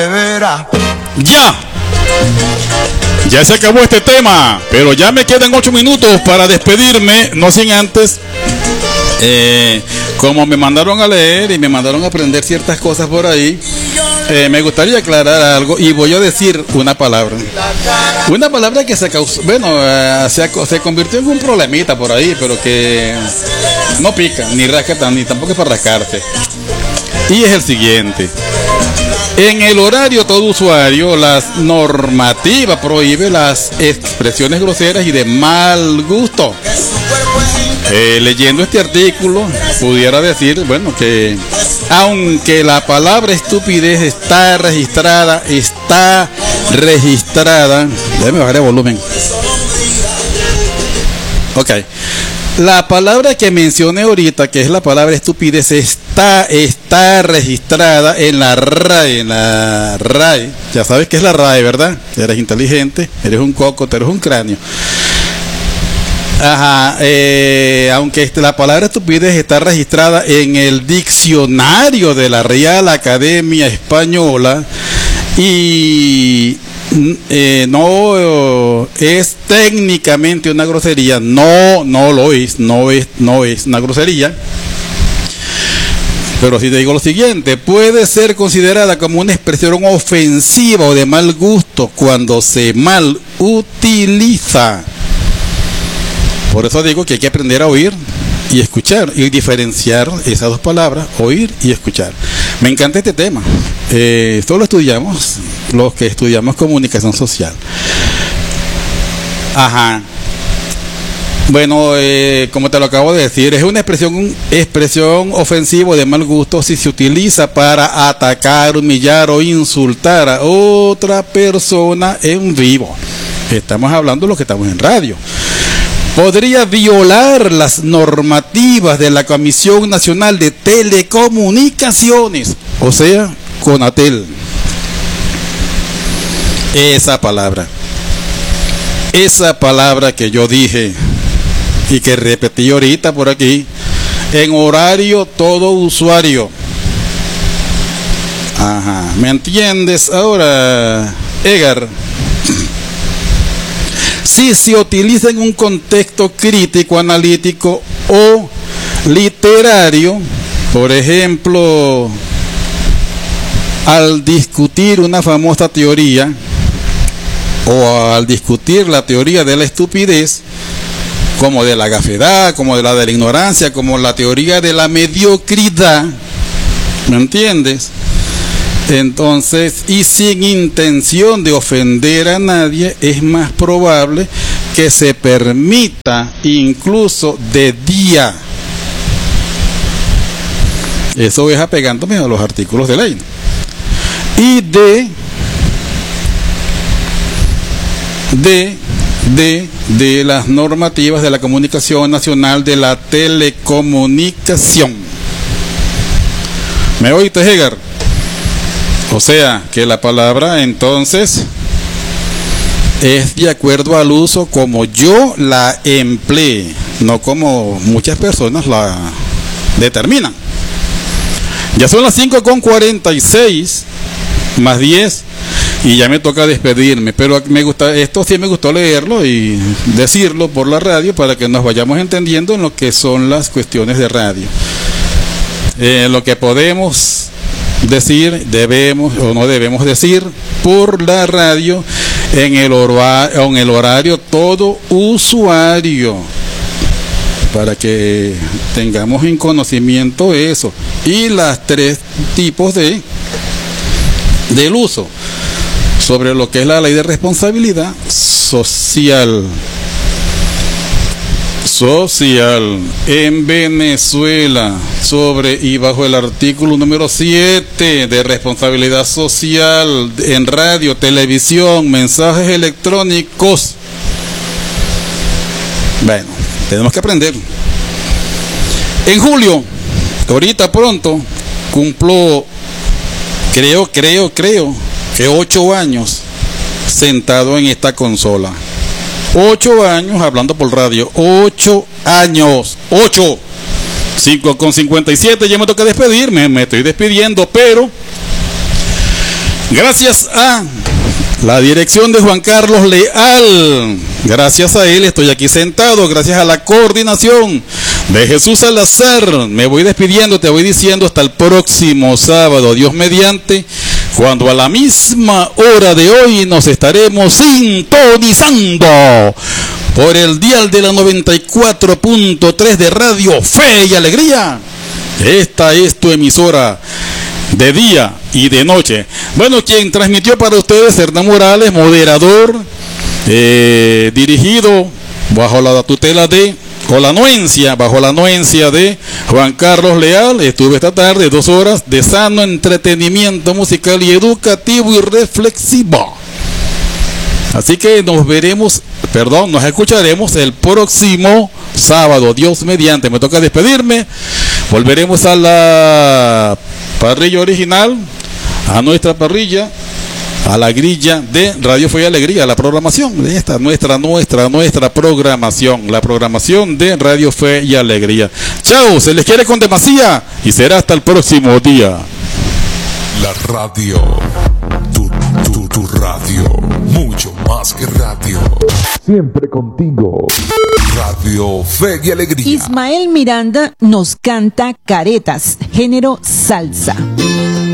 Ya se acabó este tema, pero ya me quedan 8 minutos para despedirme, no sin antes, como me mandaron a leer y me mandaron a aprender ciertas cosas por ahí, me gustaría aclarar algo y voy a decir una palabra que se causó, se convirtió en un problemita por ahí, pero que no pica, ni rasca, ni tampoco es para rascarse. Y es el siguiente: en el horario todo usuario, las normativas prohíbe las expresiones groseras y de mal gusto. Leyendo este artículo, pudiera decir, que aunque la palabra estupidez está registrada, déjame bajar el volumen. Ok. La palabra que mencioné ahorita, que es la palabra estupidez, está registrada en la RAE. Ya sabes que es la RAE, ¿verdad? Eres inteligente, eres un coco, eres un cráneo. Ajá, aunque la palabra estupidez está registrada en el diccionario de la Real Academia Española y no es técnicamente una grosería, no es una grosería, pero si te digo lo siguiente: puede ser considerada como una expresión ofensiva o de mal gusto cuando se mal utiliza. Por eso digo que hay que aprender a oír y escuchar y diferenciar esas dos palabras, oír y escuchar. Me encanta este tema. Esto lo estudiamos los que estudiamos comunicación social. Ajá. Bueno, como te lo acabo de decir, es una expresión ofensiva de mal gusto si se utiliza para atacar, humillar o insultar a otra persona en vivo. Estamos hablando de lo que estamos en radio. Podría violar las normativas de la Comisión Nacional de Telecomunicaciones, o sea, Conatel. Esa palabra que yo dije y que repetí ahorita por aquí, en horario todo usuario. Ajá, ¿me entiendes ahora, Edgar? Si se utiliza en un contexto crítico, analítico o literario, por ejemplo, al discutir una famosa teoría o al discutir la teoría de la estupidez, como de la gafedad, como de la ignorancia, como la teoría de la mediocridad, ¿me entiendes? Entonces, y sin intención de ofender a nadie, es más probable que se permita incluso de día. Eso es apegándome a los artículos de ley. Y de las normativas de la Comunicación Nacional de la Telecomunicación. ¿Me oíste, Edgar? O sea, que la palabra entonces es de acuerdo al uso como yo la emplee, no como muchas personas la determinan. Ya son las 5:46 más 10 y ya me toca despedirme, pero esto sí me gustó leerlo y decirlo por la radio para que nos vayamos entendiendo en lo que son las cuestiones de radio. Lo que podemos decir, debemos o no debemos decir por la radio en el horario todo usuario, para que tengamos en conocimiento eso, y las 3 tipos del uso, sobre lo que es la ley de responsabilidad social en Venezuela, sobre y bajo el artículo número 7 de responsabilidad social en radio, televisión, mensajes electrónicos. Bueno, tenemos que aprender. En julio, ahorita pronto, cumplo, creo que 8 años sentado en esta consola. 8 años hablando por radio. 8 años. 5:57, ya me toca despedirme. Me estoy despidiendo, pero Gracias a la dirección de Juan Carlos Leal, gracias a él estoy aquí sentado, gracias a la coordinación de Jesús Salazar. Me voy despidiendo, te voy diciendo hasta el próximo sábado, Dios mediante, cuando a la misma hora de hoy nos estaremos sintonizando por el dial de la 94.3 de Radio Fe y Alegría. Esta es tu emisora de día y de noche. Bueno, quien transmitió para ustedes, Hernán Morales, moderador, dirigido bajo la tutela de, bajo la anuencia de Juan Carlos Leal. Estuve esta tarde 2 horas de sano entretenimiento musical y educativo y reflexivo. Así que nos escucharemos el próximo sábado, Dios mediante. Me toca despedirme. Volveremos a la parrilla original, a nuestra parrilla, a la grilla de Radio Fe y Alegría, la programación de esta, nuestra programación, la programación de Radio Fe y Alegría. Chao, se les quiere con demasía y será hasta el próximo día. La radio, tu radio, mucho más que radio. Siempre contigo. Radio Fe y Alegría. Ismael Miranda nos canta Caretas, género salsa.